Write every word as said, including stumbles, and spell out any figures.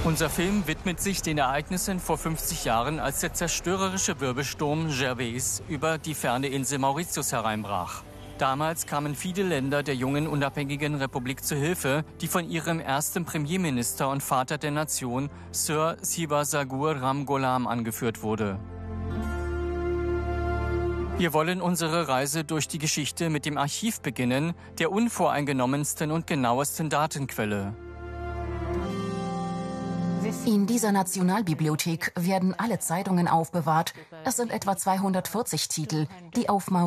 Unser Film widmet sich den Ereignissen vor fünfzig Jahren, als der zerstörerische Wirbelsturm Gervais über die ferne Insel Mauritius hereinbrach. Damals kamen viele Länder der jungen unabhängigen Republik zu Hilfe, die von ihrem ersten Premierminister und Vater der Nation, Sir Sivasagur Ramgoolam, angeführt wurde. Wir wollen unsere Reise durch die Geschichte mit dem Archiv beginnen, der unvoreingenommensten und genauesten Datenquelle. In dieser Nationalbibliothek werden alle Zeitungen aufbewahrt. Es sind etwa zweihundertvierzig Titel, die auf Mauritius